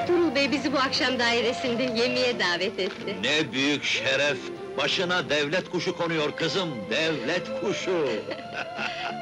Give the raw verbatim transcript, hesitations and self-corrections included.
Ertuğrul Bey bizi bu akşam dairesinde yemeğe davet etti. Ne büyük şeref! Başına devlet kuşu konuyor kızım, devlet kuşu!